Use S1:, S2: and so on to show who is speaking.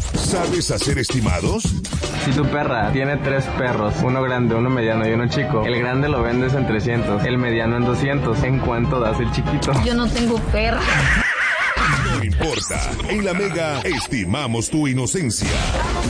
S1: ¿Sabes hacer estimados?
S2: Si tu perra tiene 3 perros, uno grande, uno mediano y uno chico, el grande lo vendes en 300, el mediano en 200. ¿En cuánto das el chiquito?
S3: Yo no tengo perra.
S1: No importa. En La Mega estimamos tu inocencia.